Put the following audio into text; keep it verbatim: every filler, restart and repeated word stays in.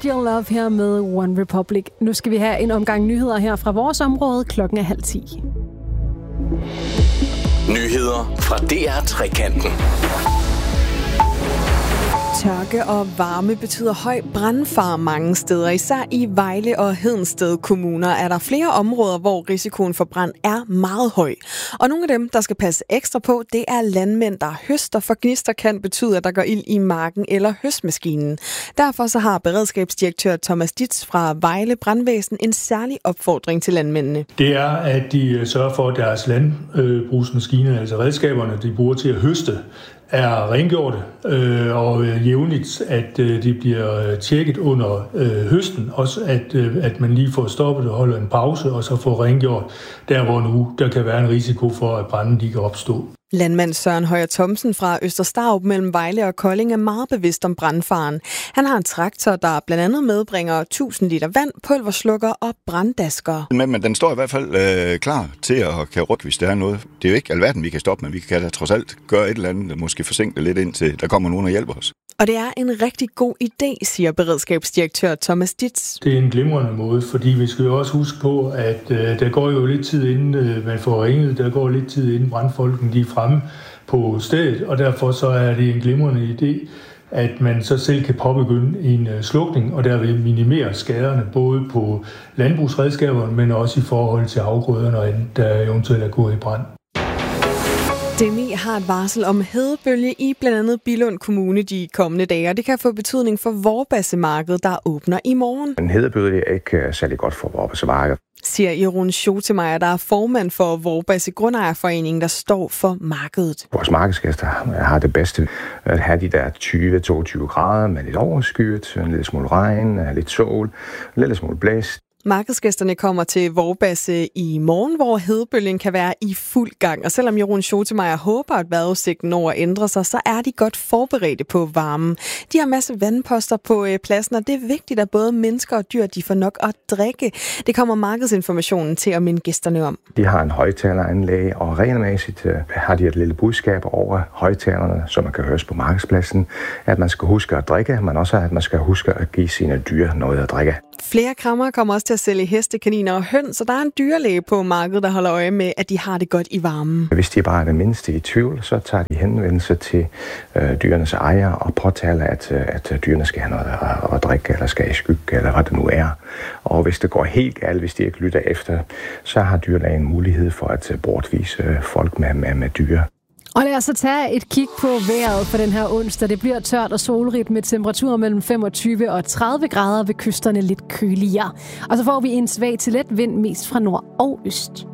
Need Your Love her med One Republic. Nu skal vi have en omgang nyheder her fra vores område. Klokken er halv ti. Nyheder fra D R Trekanten. Tørke og varme betyder høj brandfare mange steder. Især i Vejle og Hedensted kommuner er der flere områder, hvor risikoen for brand er meget høj. Og nogle af dem, der skal passe ekstra på, det er landmænd, der høster, for gnister kan betyde, at der går ild i marken eller høstmaskinen. Derfor så har beredskabsdirektør Thomas Ditz fra Vejle Brandvæsen en særlig opfordring til landmændene. Det er, at de sørger for, at deres landbrugsmaskiner, altså redskaberne, de bruger til at høste, er rengjorte øh, og øh, jævnligt, at øh, de bliver tjekket under øh, høsten. Også at, øh, at man lige får stoppet og holder en pause, og så får rengjort der, hvor nu der kan være en risiko for, at branden de kan opstå. Landmand Søren Højer Thomsen fra Østerstarup mellem Vejle og Kolding er meget bevidst om brandfaren. Han har en traktor, der blandt andet medbringer tusind liter vand, pulverslukker og branddasker. Men, men den står i hvert fald øh, klar til at kan rykke, hvis der er noget. Det er jo ikke alverden, vi kan stoppe, men vi kan da trods alt gøre et eller andet, måske forsinke det lidt ind til, der kommer nogen og hjælper os. Og det er en rigtig god idé, siger beredskabsdirektør Thomas Ditz. Det er en glimrende måde, fordi vi skal jo også huske på, at øh, der går jo lidt tid inden øh, man får ringet, der går lidt tid inden brandfolken de er fremme på stedet, og derfor så er det en glimrende idé, at man så selv kan påbegynde en øh, slukning, og derved minimere skaderne, både på landbrugsredskaberne, men også i forhold til afgrøderne og andet, der eventuelt er gået i brand. D M I har et varsel om hedebølge i blandt andet Billund Kommune de kommende dage, og det kan få betydning for Vorbasse-markedet, der åbner i morgen. En hedebølge er ikke særlig godt for Vorbasse-markedet, siger Jeroen Schotemeyer, der er formand for Vorbasse Grundejerforening, der står for markedet. Vores markedsgæster har det bedste at have de der tyve til toogtyve grader med lidt overskyet, en lille smule regn, lidt sol, en lille smule blæst. Markedsgæsterne kommer til Vorbasse i morgen, hvor hedebølgen kan være i fuld gang. Og selvom Jeroen Schotemeyer håber, at vejrudsigten over ændrer sig, så er de godt forberedte på varmen. De har masse vandposter på pladsen, og det er vigtigt, at både mennesker og dyr de får nok at drikke. Det kommer markedsinformationen til at minde gæsterne om. De har en højtaleranlæg, og regelmæssigt har de et lille budskab over højtalerne, så man kan høres på markedspladsen, at man skal huske at drikke, men også at man skal huske at give sine dyr noget at drikke. Flere krammer kommer også til at sælge heste, kaniner og høns, så der er en dyrlæge på markedet, der holder øje med, at de har det godt i varmen. Hvis de bare er det mindste i tvivl, så tager de henvendelse til øh, dyrenes ejer og påtaler, at, at dyrene skal have noget at, at drikke, eller skal i skygge, eller hvad det nu er. Og hvis det går helt galt, hvis de ikke lytter efter, så har dyrlægen mulighed for at bortvise folk med, med, med dyr. Og lad os så tage et kig på vejret for den her onsdag. Det bliver tørt og solrigt med temperaturer mellem femogtyve og tredive grader, ved kysterne lidt køligere. Og så får vi en svag til let vind mest fra nord og øst.